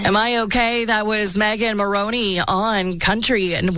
Am I okay? That was Megan Maroney on Country and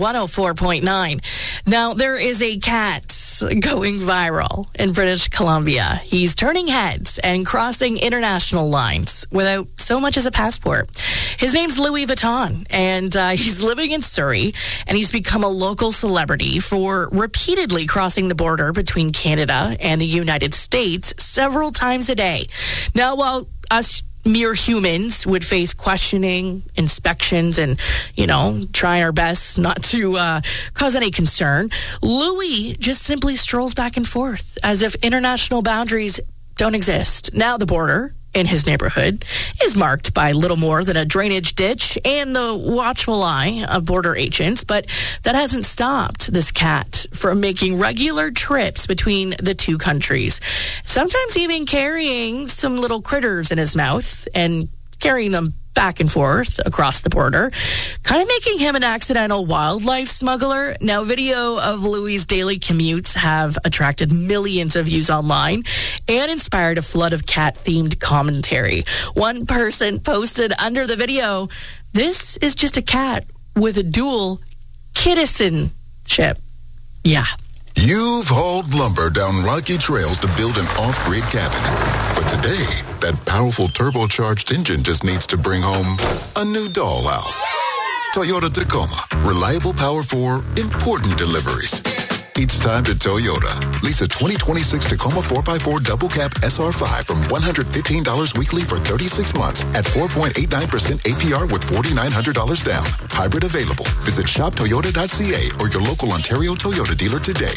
104.9. Now, there is a cat going viral in British Columbia. He's turning heads and crossing international lines without so much as a passport. His name's Louis Vuitton, and he's living in Surrey, and he's become a local celebrity for repeatedly crossing the border between Canada and the United States several times a day. Now, while us mere humans would face questioning, inspections, and, try our best not to cause any concern, Louis just simply strolls back and forth as if international boundaries don't exist. Now the border in his neighborhood is marked by little more than a drainage ditch and the watchful eye of border agents, but that hasn't stopped this cat from making regular trips between the two countries, sometimes even carrying some little critters in his mouth and carrying them back and forth across the border, kind of making him an accidental wildlife smuggler. Now, video of Louis' daily commutes have attracted millions of views online and inspired a flood of cat-themed commentary. One person posted under the video, "This is just a cat with a dual citizenship." Yeah. You've hauled lumber down rocky trails to build an off-grid cabin. But today, that powerful turbocharged engine just needs to bring home a new dollhouse. Toyota Tacoma. Reliable power for important deliveries. It's time to Toyota. Lease a 2026 Tacoma 4x4 double cab SR5 from $115 weekly for 36 months at 4.89% APR with $4,900 down. Hybrid available. Visit shoptoyota.ca or your local Ontario Toyota dealer today.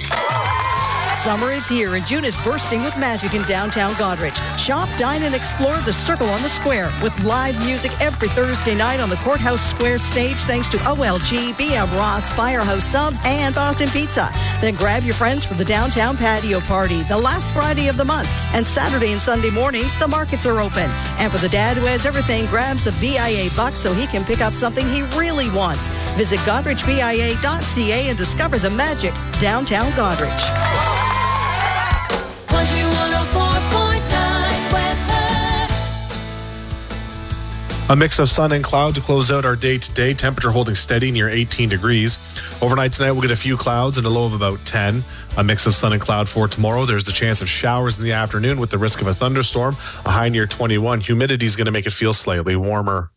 Summer is here and June is bursting with magic in downtown Goderich. Shop, dine, and explore the Circle on the Square with live music every Thursday night on the Courthouse Square stage thanks to OLG, BM Ross, Firehouse Subs, and Boston Pizza. Then grab your friends for the downtown patio party, the last Friday of the month. And Saturday and Sunday mornings, the markets are open. And for the dad who has everything, grabs a BIA buck so he can pick up something he really wants. Visit GoderichBIA.ca and discover the magic downtown Goderich. Country 104.9 weather. A mix of sun and cloud to close out our day today. Temperature holding steady near 18 degrees. Overnight tonight, we'll get a few clouds and a low of about 10. A mix of sun and cloud for tomorrow. There's the chance of showers in the afternoon with the risk of a thunderstorm. A high near 21. Humidity is going to make it feel slightly warmer.